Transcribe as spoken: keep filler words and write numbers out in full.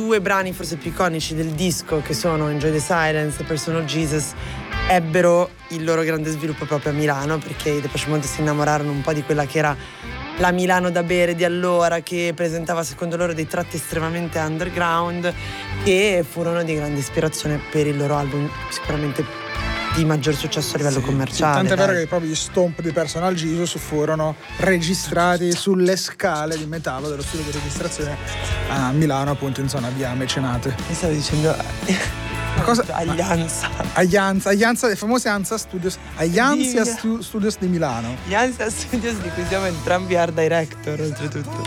due brani forse più iconici del disco, che sono Enjoy the Silence e Personal Jesus, ebbero il loro grande sviluppo proprio a Milano, perché i Depeche Mode si innamorarono un po' di quella che era la Milano da bere di allora, che presentava secondo loro dei tratti estremamente underground, che furono di grande ispirazione per il loro album sicuramente di maggior successo a livello sì, commerciale. Sì, tant'è dai. vero che proprio gli stomp di Personal Jesus furono registrati sulle scale di metallo dello studio di registrazione a Milano, appunto in zona via Mecenate. Mi stavo dicendo Una cosa, agli Ansa. agli Ansa, agli Ansa, i famosi Ansa Studios, agli Ansia Stu- Studios di Milano. Gli Ansa Studios di cui siamo entrambi art director oltretutto.